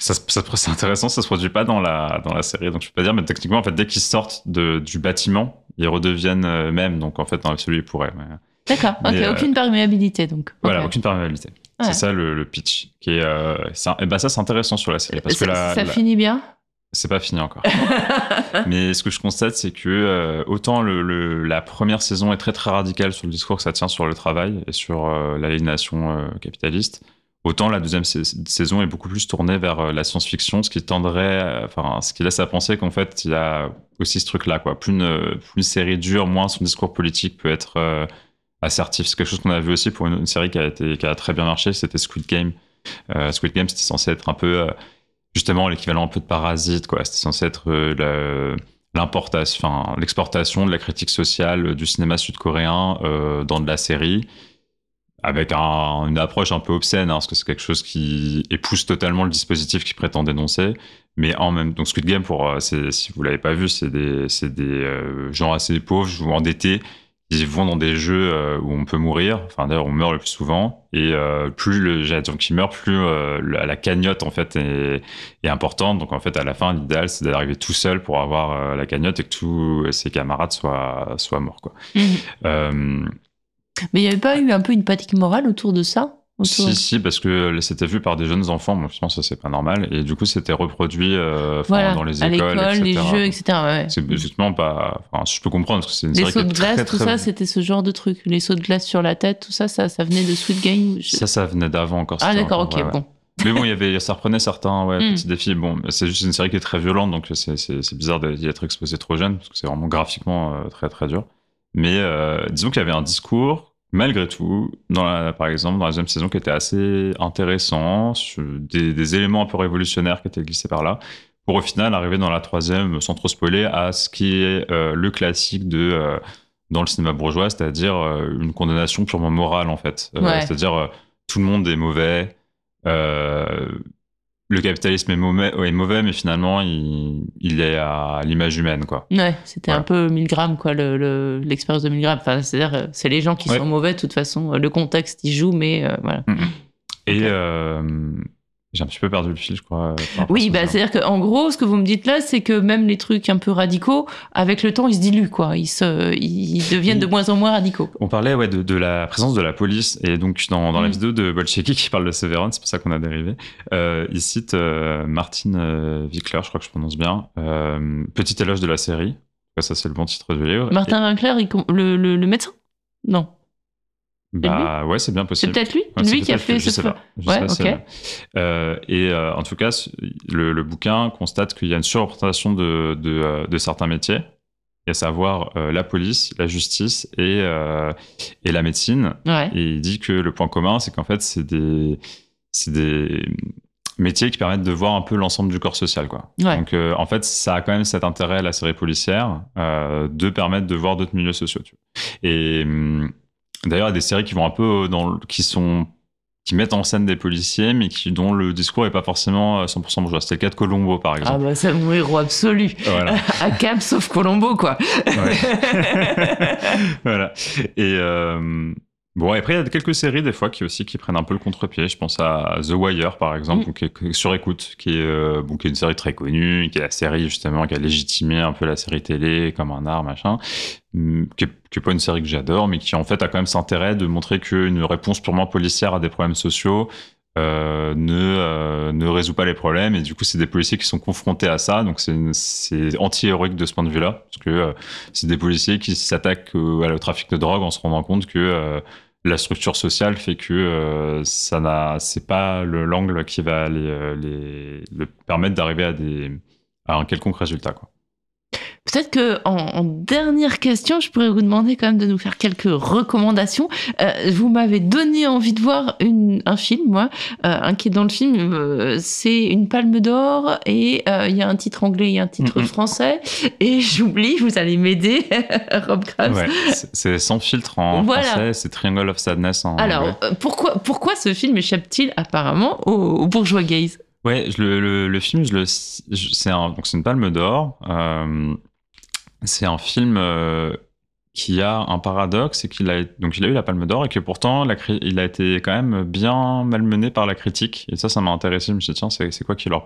c'est intéressant, ça se produit pas dans la série, donc je peux pas dire, mais techniquement, en fait, dès qu'ils sortent du bâtiment, ils redeviennent mêmes, donc en fait, dans l'absolu, ils pourraient. D'accord, ok, aucune perméabilité, donc. Voilà, okay. aucune perméabilité. Ouais. C'est ça le pitch. Qui est, ça, c'est intéressant sur la série. Parce que ça finit bien? C'est pas fini encore. Mais ce que je constate, c'est que autant la première saison est très très radicale sur le discours que ça tient sur le travail et sur l'aliénation capitaliste, autant la deuxième saison est beaucoup plus tournée vers la science-fiction, ce qui tendrait, ce qui laisse à penser qu'en fait, il y a aussi ce truc-là, quoi. Plus une série dure, moins son discours politique peut être assertif. C'est quelque chose qu'on a vu aussi pour une série qui a très bien marché, c'était Squid Game. Squid Game, c'était censé être un peu justement l'équivalent un peu de Parasite, quoi. C'était censé être l'exportation de la critique sociale du cinéma sud-coréen dans de la série, avec une approche un peu obscène, parce que c'est quelque chose qui épouse totalement le dispositif qu'ils prétendent dénoncer. Mais en même temps, Squid Game, si vous l'avez pas vu, c'est des gens assez pauvres ou endettés. Ils vont dans des jeux où on peut mourir. Enfin, d'ailleurs, on meurt le plus souvent. Et plus il y a des gens qui meurent, plus la cagnotte, en fait, est importante. Donc, en fait, à la fin, l'idéal, c'est d'arriver tout seul pour avoir la cagnotte et que tous ses camarades soient morts, quoi. Mais il n'y avait pas eu un peu une panique morale autour de ça? Si, parce que c'était vu par des jeunes enfants. Moi, je pense que ça, c'est pas normal. Et du coup, c'était reproduit dans les écoles, etc. Les jeux, etc. Ouais. C'est justement pas... je peux comprendre, parce que c'est une série qui est très, très... Les sauts de glace, tout ça, très... c'était ce genre de truc. Les sauts de glace sur la tête, tout ça, ça venait de Squid Game. Ça venait d'avant encore. Ah, d'accord, ok, bon. Mais bon, ça reprenait certains petits défis. Bon, c'est juste une série qui est très violente, donc c'est bizarre d'y être exposé trop jeune, parce que c'est vraiment graphiquement très, très dur. Mais disons qu'il y avait un discours... Malgré tout, par exemple, dans la deuxième saison, qui était assez intéressant, des éléments un peu révolutionnaires qui étaient glissés par là, pour au final arriver dans la troisième, sans trop spoiler, à ce qui est le classique dans le cinéma bourgeois, c'est-à-dire une condamnation purement morale, en fait. C'est-à-dire tout le monde est mauvais, le capitalisme est mauvais, mais finalement, il est à l'image humaine, quoi. Ouais, c'était un peu Milgram, quoi, l'expérience de Milgram. Enfin, c'est-à-dire, c'est les gens qui sont mauvais, de toute façon. Le contexte, il joue, mais voilà. Et j'ai un petit peu perdu le fil, je crois. Oui, c'est-à-dire qu'en gros, ce que vous me dites là, c'est que même les trucs un peu radicaux, avec le temps, ils se diluent, quoi. Ils deviennent de moins en moins radicaux. On parlait de la présence de la police, et donc dans la vidéo de Bolcheki qui parle de Severance, c'est pour ça qu'on a dérivé, il cite Martin Winkler, je crois que je prononce bien, Petit éloge de la série. Ça, c'est le bon titre du livre. Martin Winkler, le médecin? Non. Ouais, c'est bien possible. C'est peut-être lui qui a fait ce truc. Ouais, ok. En tout cas, le bouquin constate qu'il y a une surreprésentation de certains métiers, à savoir la police, la justice et la médecine. Ouais. Et il dit que le point commun, c'est qu'en fait, c'est des métiers qui permettent de voir un peu l'ensemble du corps social, quoi. Ouais. Donc, en fait, ça a quand même cet intérêt, la série policière, de permettre de voir d'autres milieux sociaux. Et d'ailleurs, il y a des séries qui vont un peu qui mettent en scène des policiers, mais dont le discours est pas forcément 100% bourgeois. C'était le cas de Columbo, par exemple. Ah bah c'est mon héros absolu. Voilà. À Cap, sauf Columbo, quoi. Ouais. Voilà. Et bon, après, il y a quelques séries, des fois, qui prennent un peu le contre-pied. Je pense à The Wire, par exemple, qui est sur écoute, qui est une série très connue, qui est la série, justement, qui a légitimé un peu la série télé comme un art, machin, qui est pas une série que j'adore, mais qui, en fait, a quand même cet intérêt de montrer qu'une réponse purement policière à des problèmes sociaux ne résout pas les problèmes. Et du coup, c'est des policiers qui sont confrontés à ça. Donc, c'est anti-héroïque de ce point de vue-là. Parce que c'est des policiers qui s'attaquent au trafic de drogue en se rendant compte que la structure sociale fait que c'est pas l'angle qui va le permettre d'arriver à un quelconque résultat, quoi. Peut-être que en dernière question, je pourrais vous demander quand même de nous faire quelques recommandations. Vous m'avez donné envie de voir un film, moi, qui est dans le film, c'est une Palme d'Or et il y a un titre anglais et un titre français. Et j'oublie, vous allez m'aider, Rob Krabs. Ouais, c'est Sans filtre en français, c'est Triangle of Sadness en anglais. Alors, pourquoi ce film échappe-t-il apparemment aux bourgeois gays? Ouais, le film, c'est une Palme d'Or. C'est un film qui a un paradoxe, c'est qu'il a eu la Palme d'Or et que pourtant il a été quand même bien malmené par la critique. Et ça m'a intéressé. Je me suis dit, tiens, c'est quoi qui leur